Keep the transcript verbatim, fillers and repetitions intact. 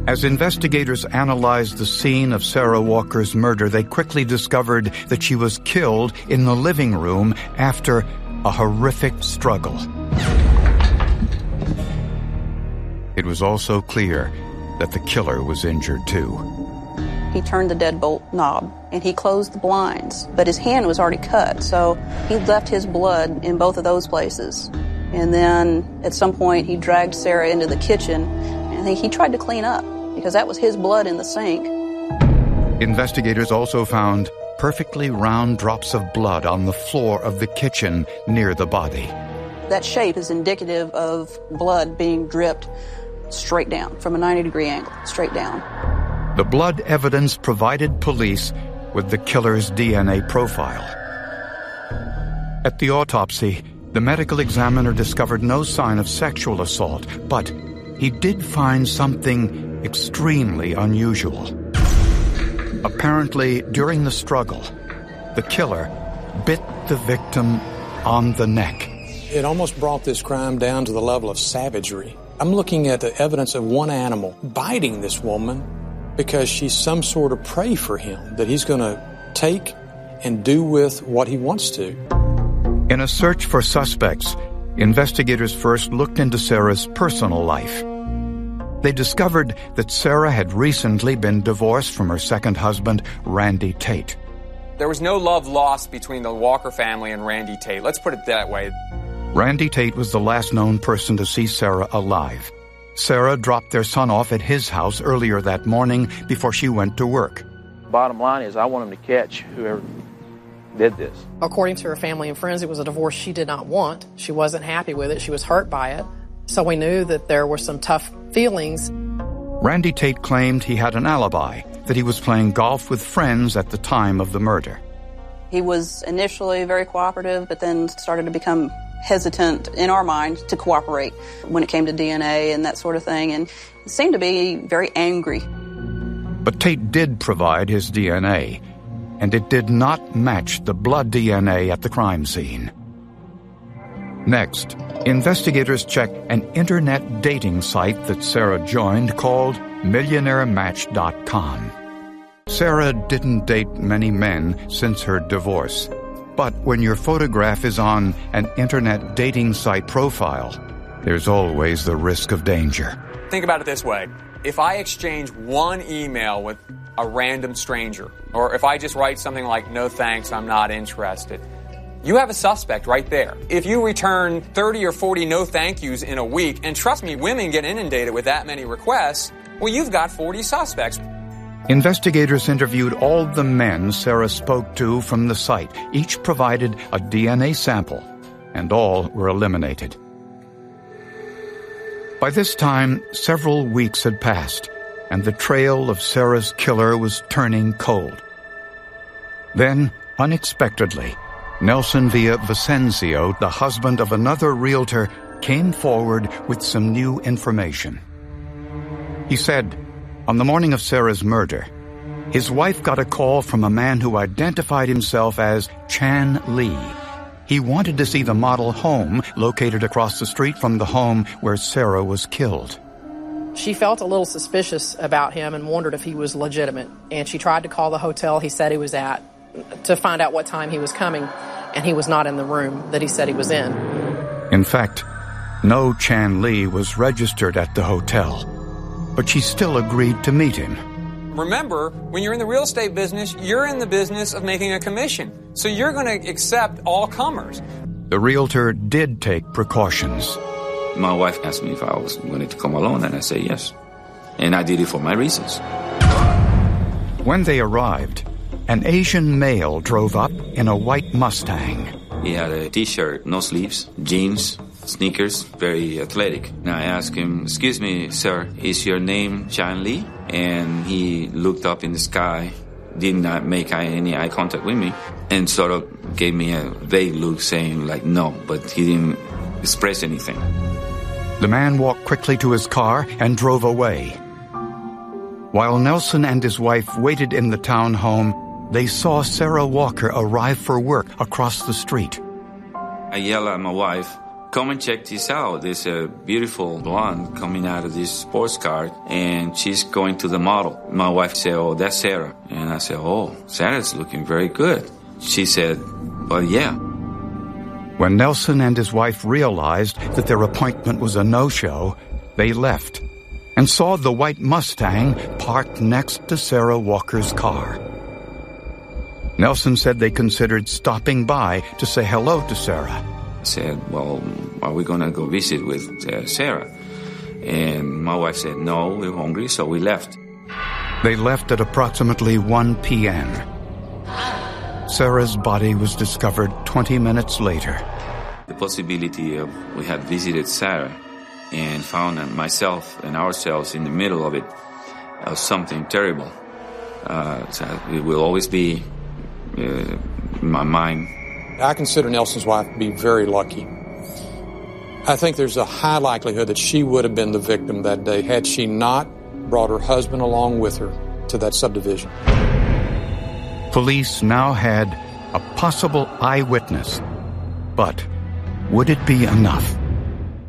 As investigators analyzed the scene of Sarah Walker's murder, they quickly discovered that she was killed in the living room after a horrific struggle. It was also clear that the killer was injured too. He turned the deadbolt knob and he closed the blinds, but his hand was already cut, so he left his blood in both of those places. And then at some point he dragged Sarah into the kitchen and I think he tried to clean up because that was his blood in the sink. Investigators also found perfectly round drops of blood on the floor of the kitchen near the body. That shape is indicative of blood being dripped straight down from a ninety degree angle, straight down. The blood evidence provided police with the killer's D N A profile. At the autopsy, the medical examiner discovered no sign of sexual assault, but he did find something extremely unusual. Apparently, during the struggle, the killer bit the victim on the neck. It almost brought this crime down to the level of savagery. I'm looking at the evidence of one animal biting this woman because she's some sort of prey for him that he's going to take and do with what he wants to. In a search for suspects, investigators first looked into Sarah's personal life. They discovered that Sarah had recently been divorced from her second husband, Randy Tate. There was no love lost between the Walker family and Randy Tate. Let's put it that way. Randy Tate was the last known person to see Sarah alive. Sarah dropped their son off at his house earlier that morning before she went to work. Bottom line is I want him to catch whoever did this. According to her family and friends, it was a divorce she did not want. She wasn't happy with it. She was hurt by it. So we knew that there were some tough feelings. Randy Tate claimed he had an alibi, that he was playing golf with friends at the time of the murder. He was initially very cooperative, but then started to become hesitant in our mind to cooperate when it came to D N A and that sort of thing, and seemed to be very angry. But Tate did provide his D N A, and it did not match the blood D N A at the crime scene. Next, investigators checked an internet dating site that Sarah joined called millionaire match dot com. Sarah didn't date many men since her divorce. But when your photograph is on an internet dating site profile, there's always the risk of danger. Think about it this way. If I exchange one email with a random stranger, or if I just write something like, no thanks, I'm not interested, you have a suspect right there. If you return thirty or forty no thank yous in a week, and trust me, women get inundated with that many requests, well, you've got forty suspects. Investigators interviewed all the men Sarah spoke to from the site. Each provided a D N A sample, and all were eliminated. By this time, several weeks had passed, and the trail of Sarah's killer was turning cold. Then, unexpectedly, Nelson Villavicencio, the husband of another realtor, came forward with some new information. He said, on the morning of Sarah's murder, his wife got a call from a man who identified himself as Chan Lee. He wanted to see the model home located across the street from the home where Sarah was killed. She felt a little suspicious about him and wondered if he was legitimate. And she tried to call the hotel he said he was at to find out what time he was coming, and he was not in the room that he said he was in. In fact, no Chan Lee was registered at the hotel, but she still agreed to meet him. Remember, when you're in the real estate business, you're in the business of making a commission. So you're going to accept all comers. The realtor did take precautions. My wife asked me if I was willing to come alone, and I said yes. And I did it for my reasons. When they arrived, an Asian male drove up in a white Mustang. He had a t-shirt, no sleeves, jeans, sneakers, very athletic. And I asked him, excuse me, sir, is your name Chan Lee? And he looked up in the sky, did not make eye, any eye contact with me, and sort of gave me a vague look saying, like, no, but he didn't express anything. The man walked quickly to his car and drove away. While Nelson and his wife waited in the town home, they saw Sarah Walker arrive for work across the street. I yelled at my wife, come and check this out. There's a beautiful blonde coming out of this sports car, and she's going to the model. My wife said, oh, that's Sarah. And I said, oh, Sarah's looking very good. She said, well, yeah. When Nelson and his wife realized that their appointment was a no-show, they left and saw the white Mustang parked next to Sarah Walker's car. Nelson said they considered stopping by to say hello to Sarah. I said, well, are we going to go visit with uh, Sarah? And my wife said, no, we're hungry, so we left. They left at approximately one p.m. Sarah's body was discovered twenty minutes later. The possibility of we had visited Sarah and found myself and ourselves in the middle of it was something terrible. Uh, so it will always be uh, in my mind. I consider Nelson's wife to be very lucky. I think there's a high likelihood that she would have been the victim that day had she not brought her husband along with her to that subdivision. Police now had a possible eyewitness, but would it be enough?